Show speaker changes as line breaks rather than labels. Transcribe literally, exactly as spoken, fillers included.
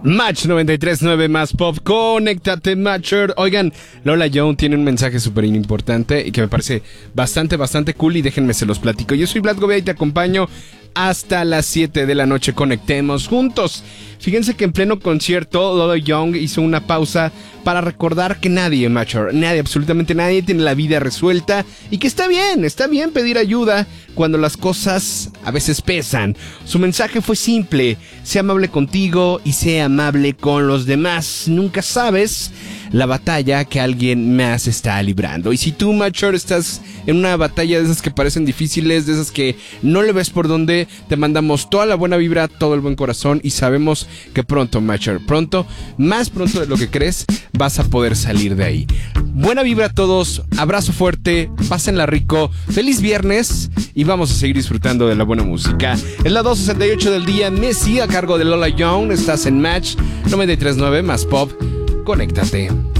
Match noventa y tres punto nueve más pop, conéctate Matcher. Oigan, Lola Young tiene un mensaje súper importante y que me parece bastante, bastante cool y déjenme se los platico. Yo soy Vlad Govea y te acompaño hasta las siete de la noche. Conectemos juntos. Fíjense que en pleno concierto Lola Young hizo una pausa para recordar que nadie, Matcher, nadie, absolutamente nadie tiene la vida resuelta y que está bien, está bien pedir ayuda cuando las cosas a veces pesan. Su mensaje fue simple: sea amable contigo y sea amable con los demás. Nunca sabes la batalla que alguien más está librando. Y si tú, Matcher, estás en una batalla de esas que parecen difíciles, de esas que no le ves por dónde, te mandamos toda la buena vibra, todo el buen corazón y sabemos que pronto, Matcher, pronto, más pronto de lo que crees, vas a poder salir de ahí. Buena vibra a todos, abrazo fuerte, pásenla rico, feliz viernes y vamos a seguir disfrutando de la buena música. Es la dos sesenta y ocho del día, Messi a cargo de Lola Young, estás en Match noventa y tres punto nueve más pop, conéctate.